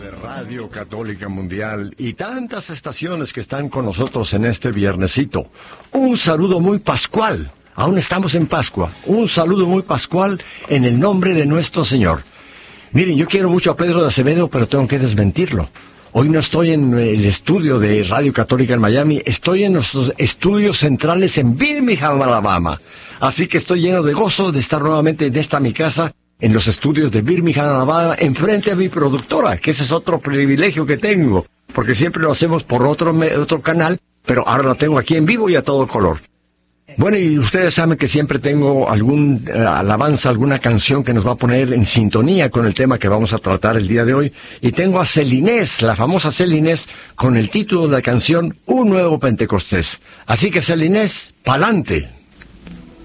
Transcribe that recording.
de Radio Católica Mundial y tantas estaciones que están con nosotros en este viernesito. Un saludo muy pascual. Aún estamos en Pascua. Un saludo muy pascual en el nombre de nuestro Señor. Miren, yo quiero mucho a Pedro de Acevedo, pero tengo que desmentirlo. Hoy no estoy en el estudio de Radio Católica en Miami, estoy en nuestros estudios centrales en Birmingham, Alabama. Así que estoy lleno de gozo de estar nuevamente en esta mi casa, en los estudios de Birmingham, Alabama, enfrente a mi productora, que ese es otro privilegio que tengo, porque siempre lo hacemos por otro canal, pero ahora lo tengo aquí en vivo y a todo color. Bueno, y ustedes saben que siempre tengo algún alabanza, alguna canción que nos va a poner en sintonía con el tema que vamos a tratar el día de hoy. Y tengo a Celinés, la famosa Celinés, con el título de la canción Un Nuevo Pentecostés. Así que Celinés, pa'lante.